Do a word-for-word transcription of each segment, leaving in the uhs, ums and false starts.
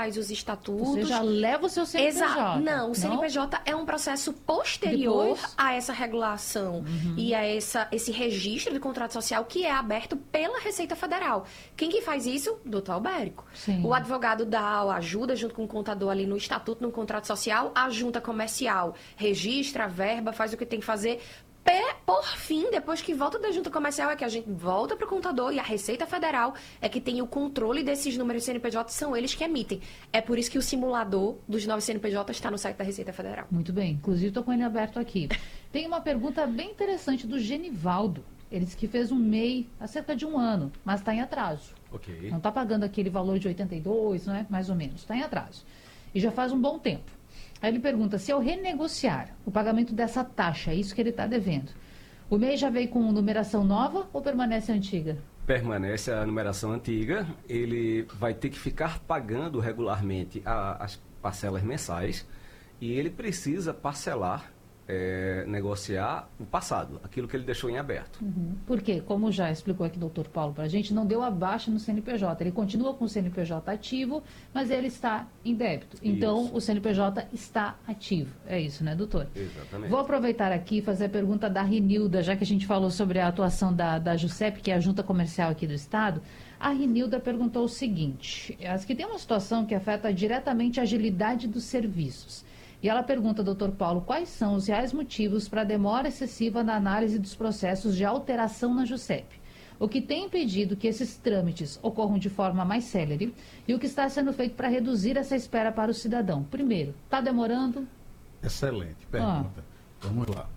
faz os estatutos. Você já leva o seu C N P J. Exato. Não, o C N P J Não? é um processo posterior Depois? a essa regulação uhum. e a essa, esse registro de contrato social que é aberto pela Receita Federal. Quem que faz isso? Doutor Albérico. Sim. O advogado dá a ajuda junto com o contador ali no estatuto, no contrato social, a junta comercial registra a verba, faz o que tem que fazer. Por fim, depois que volta da junta comercial, é que a gente volta para o contador e a Receita Federal é que tem o controle desses números de C N P J, são eles que emitem. É por isso que o simulador dos novos C N P J está no site da Receita Federal. Muito bem, inclusive estou com ele aberto aqui. Tem uma pergunta bem interessante do Genivaldo. Ele disse que fez um M E I há cerca de um ano, mas está em atraso. Ok. Não está pagando aquele valor de oitenta e dois, não é? Mais ou menos, está em atraso. E já faz um bom tempo. Aí ele pergunta, se eu renegociar o pagamento dessa taxa, é isso que ele está devendo, o M E I já veio com numeração nova ou permanece antiga? Permanece a numeração antiga, ele vai ter que ficar pagando regularmente a, as parcelas mensais e ele precisa parcelar, é, negociar o passado, aquilo que ele deixou em aberto. Uhum. Por quê? Como já explicou aqui o doutor Paulo para a gente, não deu a baixa no C N P J. Ele continua com o C N P J ativo, mas ele está em débito. Então, isso. O C N P J está ativo. É isso, né, doutor? Exatamente. Vou aproveitar aqui e fazer a pergunta da Rinilda, já que a gente falou sobre a atuação da, da JUSEP, que é a Junta Comercial aqui do Estado. A Rinilda perguntou o seguinte, as que tem uma situação que afeta diretamente a agilidade dos serviços. E ela pergunta, doutor Paulo, quais são os reais motivos para a demora excessiva na análise dos processos de alteração na JUSEP? O que tem impedido que esses trâmites ocorram de forma mais célere e o que está sendo feito para reduzir essa espera para o cidadão? Primeiro, está demorando? Excelente pergunta. Ah. Vamos lá.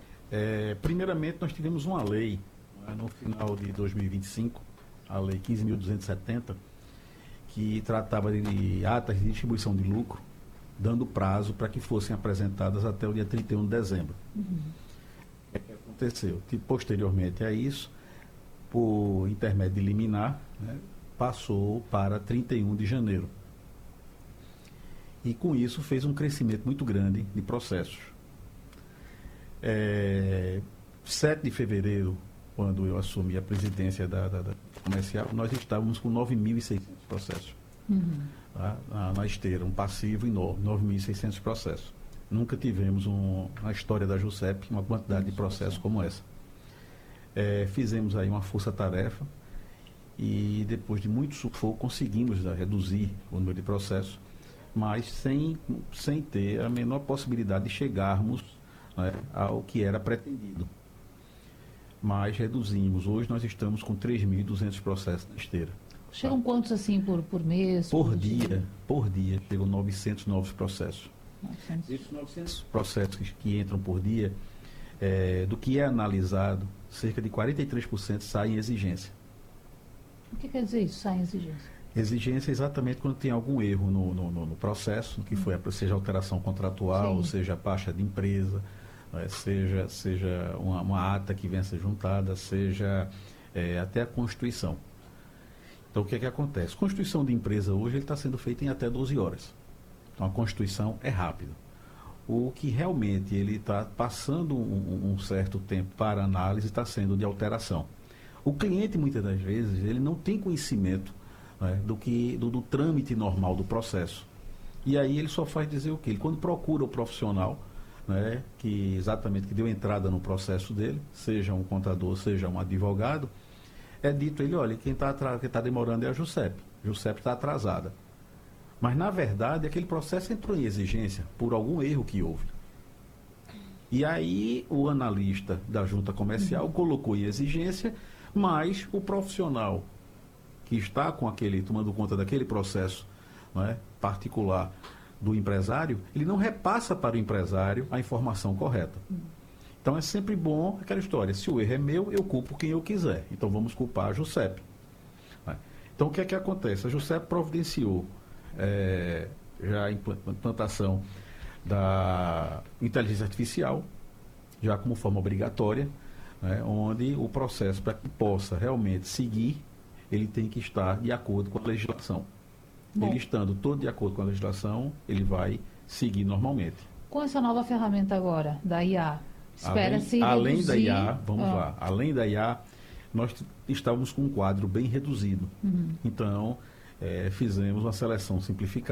É, primeiramente, nós tivemos uma lei, né, no final de dois mil e vinte e cinco, a Lei quinze mil duzentos e setenta, que tratava de atas de distribuição de lucro, dando prazo para que fossem apresentadas até o dia trinta e um de dezembro. Uhum. O que aconteceu? Que, posteriormente a isso, por intermédio de liminar, né, passou para trinta e um de janeiro. E com isso fez um crescimento muito grande de processos. É, sete de fevereiro, quando eu assumi a presidência da, da, da comercial, nós estávamos com nove mil e seiscentos processos. Uhum. Tá? Na, na esteira, um passivo enorme, nove mil e seiscentos processos. Nunca tivemos um, na história da JUSEP uma quantidade de processos como essa. É, fizemos aí uma força-tarefa e depois de muito sufoco conseguimos né, reduzir o número de processos, mas sem, sem ter a menor possibilidade de chegarmos né, ao que era pretendido. Mas reduzimos. Hoje nós estamos com três mil e duzentos processos na esteira. Chegam quantos assim por, por mês? Por, por dia, dia, por dia, chegam novecentos novos processos. novecentos. Esses novecentos processos que, que entram por dia, é, do que é analisado, cerca de quarenta e três por cento saem em exigência. O que quer dizer isso, sai em exigência? Exigência é exatamente quando tem algum erro no, no, no, no processo, que foi, seja alteração contratual, Sim. seja baixa de empresa, é, seja, seja uma, uma ata que venha a ser juntada, seja é, até a Constituição. Então, o que é que acontece? Constituição de empresa hoje está sendo feita em até doze horas. Então, a Constituição é rápida. O que realmente ele está passando um, um certo tempo para análise está sendo de alteração. O cliente, muitas das vezes, ele não tem conhecimento né, do, que, do, do trâmite normal do processo. E aí ele só faz dizer o quê? Ele, quando procura o profissional, né, que exatamente que deu entrada no processo dele, seja um contador, seja um advogado, é dito ele, olha, quem está tá demorando é a JUSEP. A JUSEP está atrasada. Mas, na verdade, aquele processo entrou em exigência por algum erro que houve. E aí, o analista da junta comercial uhum. colocou em exigência, mas o profissional que está com aquele, tomando conta daquele processo não é, particular do empresário, ele não repassa para o empresário a informação correta. Uhum. Então, é sempre bom aquela história, se o erro é meu, eu culpo quem eu quiser. Então, vamos culpar a JUSEP. Então, o que é que acontece? A JUSEP providenciou é, já a implantação da inteligência artificial, já como forma obrigatória, né, onde o processo, para que possa realmente seguir, ele tem que estar de acordo com a legislação. Bom. Ele estando todo de acordo com a legislação, ele vai seguir normalmente. Com essa nova ferramenta agora, da I A, espera-se além, reduzir... além da I A, vamos ah. lá, além da I A, nós estávamos com um quadro bem reduzido. Uhum. Então, é, fizemos uma seleção simplificada.